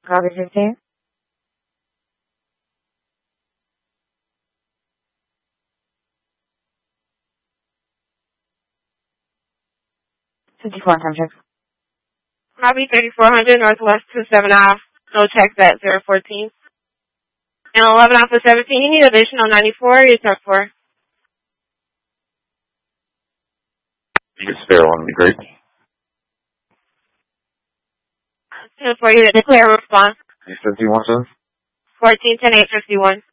Copy 15. Time check. Copy 3400 Northwest 27 off. No checks at 014. And 11 off of 17. You need additional 94. You took 4. You can spare one, would be great. 2 for you to declare response. 51, sir? 14, 10, 8, 51.